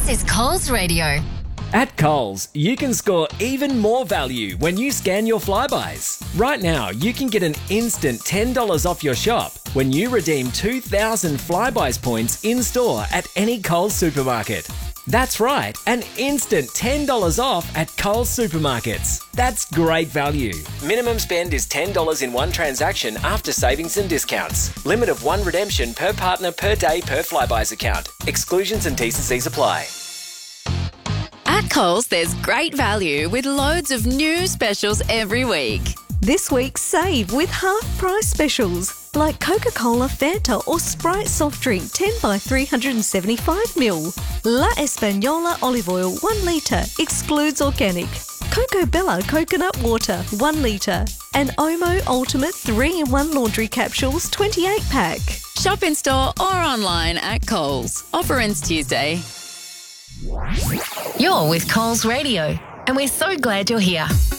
This is Coles Radio. At Coles, you can score even more value when you scan your Flybuys. Right now, you can get an instant $10 off your shop when you redeem 2,000 Flybuys points in-store at any Coles supermarket. That's right, an instant $10 off at Coles supermarkets. That's great value. Minimum spend is $10 in one transaction after savings and discounts. Limit of one redemption per partner per day per Flybuys account. Exclusions and T&Cs apply. At Coles, there's great value with loads of new specials every week. This week, save with half-price specials like Coca-Cola, Fanta or Sprite soft drink 10 by 375ml. La Española olive oil 1 litre, excludes organic. Coco Bella coconut water 1 litre. And Omo Ultimate 3-in-1 laundry capsules 28-pack. Shop in store or online at Coles. Offer ends Tuesday. You're with Coles Radio, and we're so glad you're here.